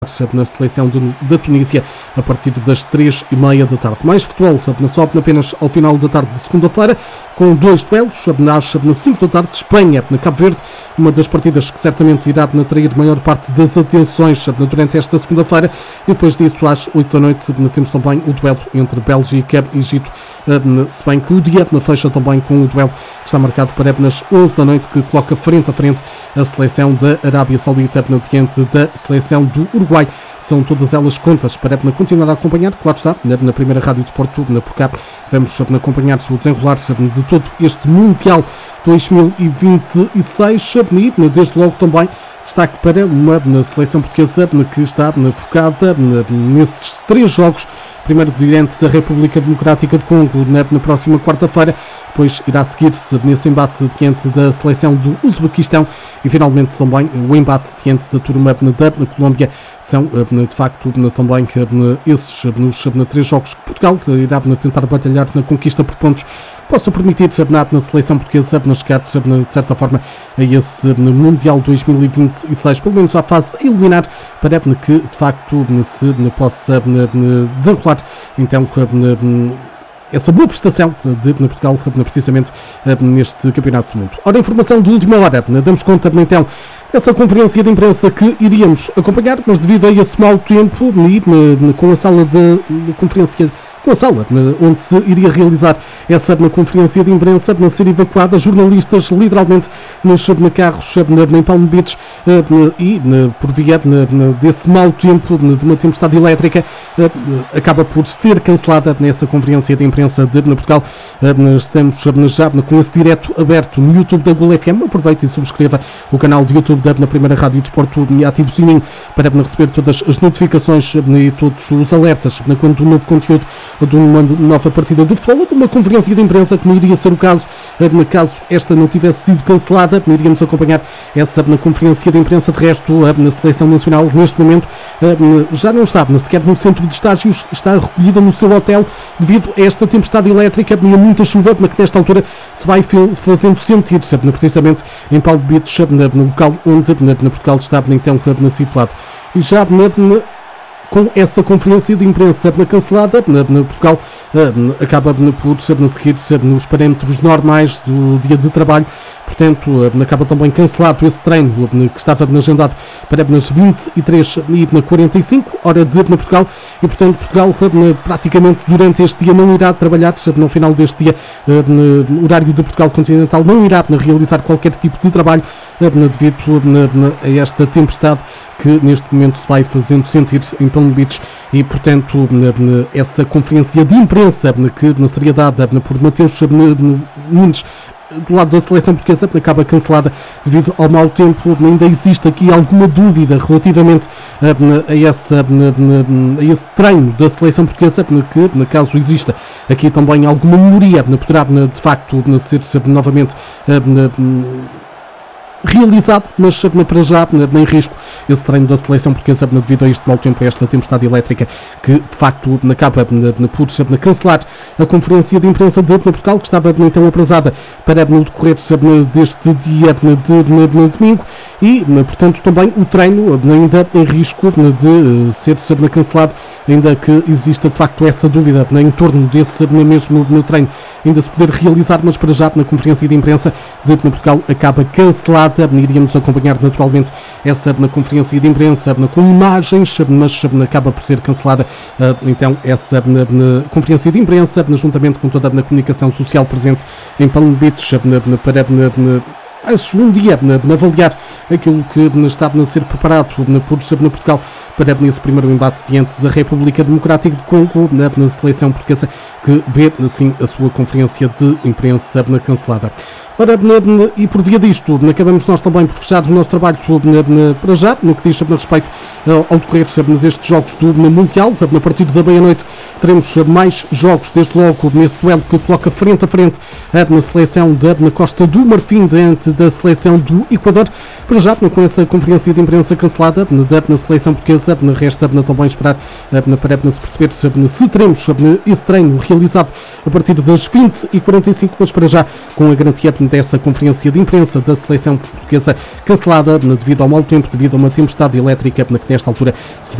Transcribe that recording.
na seleção da Tunísia a partir das 3h30 da tarde. Mais futebol sobe apenas ao final da tarde de segunda-feira, com dois duelos, às 5 da tarde, Espanha na Cabo Verde, uma das partidas que certamente irá atrair maior parte das atenções durante esta segunda-feira, e depois disso às 8 da noite temos também o duelo entre Bélgica e Egito, se bem que o dia fecha também com o duelo que está marcado para as 11 da noite, que coloca frente a frente a seleção da Arábia Saudita diante da seleção do Uruguai. São todas elas contas para continuar a acompanhar, claro está, na primeira Rádio Desporto, por cá vamos acompanhar o desenrolar de todo este Mundial 2026 e desde logo também destaque para uma seleção portuguesa que está focada nesses 3 jogos. Primeiro diante da República Democrática de Congo na próxima quarta-feira, depois irá seguir-se nesse embate diante da seleção do Uzbequistão e finalmente também o embate diante da turma da Colômbia. São de facto também esses nos 3 jogos que Portugal irá tentar batalhar na conquista por pontos que possa permitir na seleção portuguesa chegar de certa forma a esse Mundial 2026, pelo menos à fase eliminar, para que de facto se possa desenrolar então essa boa prestação de Portugal precisamente neste Campeonato do Mundo. Ora, informação de última hora, damos conta então dessa conferência de imprensa que iríamos acompanhar, mas devido a esse mau tempo e com a sala de conferência, com a sala onde se iria realizar essa conferência de imprensa a ser evacuada, jornalistas literalmente nos carros em Palm Beach e por via desse mau tempo de uma tempestade elétrica acaba por ser cancelada nessa conferência de imprensa de Portugal. Estamos já com esse direto aberto no YouTube da Gol FM. Aproveite e subscreva o canal de YouTube da primeira Rádio Desporto e ative o sininho para receber todas as notificações e todos os alertas quando um novo conteúdo de uma nova partida de futebol ou de uma conferência de imprensa, como iria ser o caso esta não tivesse sido cancelada. Iríamos acompanhar essa conferência de imprensa. De resto, na seleção nacional neste momento já não está sequer no centro de estágios, está recolhida no seu hotel devido a esta tempestade elétrica e a muita chuva que nesta altura se vai fazendo sentir precisamente em Palm Beach, no local onde Portugal está então situado. E já com essa conferência de imprensa cancelada, Portugal acaba por seguir nos parâmetros normais do dia de trabalho, portanto acaba também cancelado esse treino que estava agendado para as 23h45, hora de Portugal, e portanto Portugal praticamente durante este dia não irá trabalhar, no final deste dia, horário de Portugal continental, não irá realizar qualquer tipo de trabalho devido a esta tempestade que neste momento se vai fazendo sentir em Palm Beach, e portanto essa conferência de imprensa que seria dada por Mateus Nunes do lado da seleção portuguesa acaba cancelada devido ao mau tempo. Ainda existe aqui alguma dúvida relativamente a esse treino da seleção portuguesa, que na caso exista aqui também alguma melhoria poderá de facto ser novamente realizado, mas para já em risco esse treino da seleção portuguesa devido a este mau tempo, a esta tempestade elétrica que de facto acaba por cancelar a conferência de imprensa de Portugal, que estava então aprazada para no decorrer deste dia de domingo, e portanto também o treino ainda em risco de ser cancelado, ainda que exista de facto essa dúvida em torno desse mesmo treino ainda se poder realizar, mas para já na conferência de imprensa de Portugal acaba cancelada. Iríamos acompanhar naturalmente essa conferência de imprensa com imagens, mas acaba por ser cancelada então essa conferência de imprensa juntamente com toda a comunicação social presente em Palm Beach para um dia avaliar aquilo que está a ser preparado por Portugal para esse primeiro embate diante da República Democrática de Congo, na seleção portuguesa que vê assim a sua conferência de imprensa cancelada. Ora, e por via disto, acabamos nós também por fechar o nosso trabalho para já, no que diz respeito ao decorrer destes jogos do Mundial. A partir da meia-noite teremos mais jogos, desde logo nesse duelo que coloca frente a frente na seleção na Costa do Marfim diante da seleção do Equador. Para já, com essa conferência de imprensa cancelada na seleção portuguesa, resta também esperar para se perceber se teremos esse treino realizado a partir das 20h45, mas para já com a garantia dessa conferência de imprensa da seleção portuguesa cancelada devido ao mau tempo, devido a uma tempestade elétrica que nesta altura se